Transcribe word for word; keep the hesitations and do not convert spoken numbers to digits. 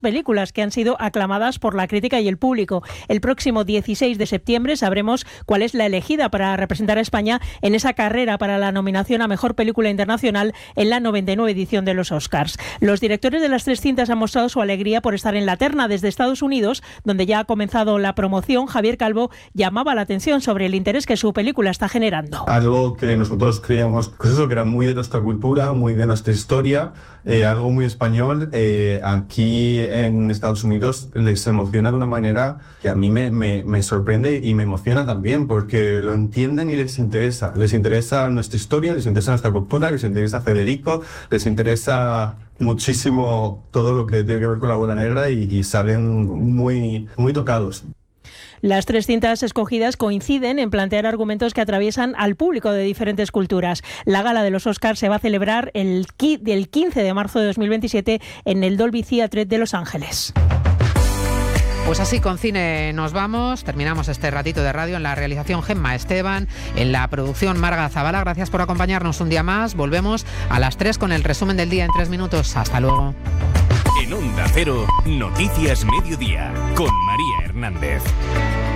películas que han sido aclamadas por la crítica y el público. El próximo dieciséis de septiembre sabremos cuál es la elegida para representar a España en esa carrera para la nominación a Mejor Película Internacional en la noventa y nueve edición de los Oscars. Los directores de las tres cintas han mostrado su alegría por estar en la terna. Desde Estados Unidos, donde ya ha comenzado la promoción, Javier Calvo llamaba la atención sobre el interés que su película está generando. Algo que nosotros creíamos pues eso, que era muy de nuestra cultura, muy de nuestra historia, eh, algo muy español, eh, aquí en Estados Unidos les emociona de una manera que a mí me, me, me sorprende y me emociona también, porque lo entienden y les interesa. Les interesa nuestra historia, les interesa nuestra cultura, les interesa Federico, les interesa muchísimo todo lo que tiene que ver con la boda negra y, y salen muy, muy tocados. Las tres cintas escogidas coinciden en plantear argumentos que atraviesan al público de diferentes culturas. La gala de los Oscars se va a celebrar el del quince de marzo de dos mil veintisiete en el Dolby Theatre de Los Ángeles. Pues así con cine nos vamos, terminamos este ratito de radio. En la realización Gemma Esteban, en la producción Marga Zavala. Gracias por acompañarnos un día más. Volvemos a las tres con el resumen del día en tres minutos. Hasta luego. En Onda Cero, Noticias Mediodía, con María Hernández.